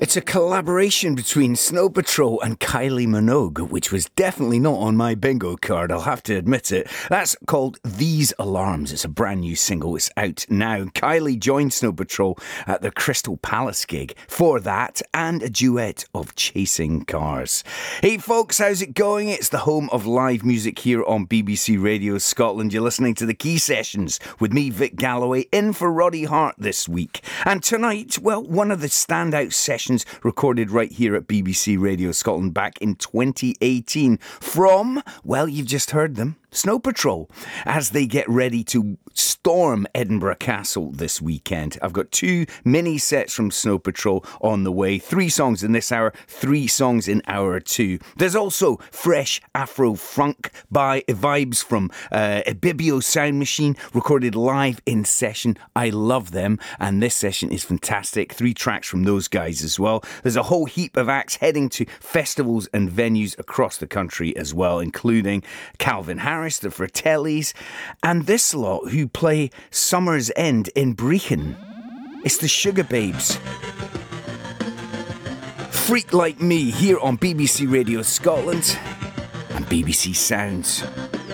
It's a collaboration between Snow Patrol and Kylie Minogue, which was definitely not on my bingo card, I'll have to admit it. That's called These Alarms. It's a brand new single. It's out now. Kylie joined Snow Patrol at the Crystal Palace gig for that and a duet of Chasing Cars. Hey folks, how's it going? It's the home of live music here on BBC Radio Scotland. You're listening to the Key Sessions with me, Vic Galloway, in for Roddy Hart this week. And tonight, well, one of the standout sessions recorded right here at BBC Radio Scotland back in 2018 from, well, you've just heard them, Snow Patrol, as they get ready to storm Edinburgh Castle this weekend. I've got 2 mini sets from Snow Patrol on the way. 3 songs in this hour, 3 songs in hour 2. There's also fresh Afro funk by vibes from Ibibio Sound Machine, recorded live in session. I love them, and this session is fantastic. 3 tracks from those guys as well. There's a whole heap of acts heading to festivals and venues across the country as well, including Calvin Harris, the Fratellis, and this lot who play Summer's End in Brechin. It's the Sugar Babes. Freak Like Me here on BBC Radio Scotland and BBC Sounds.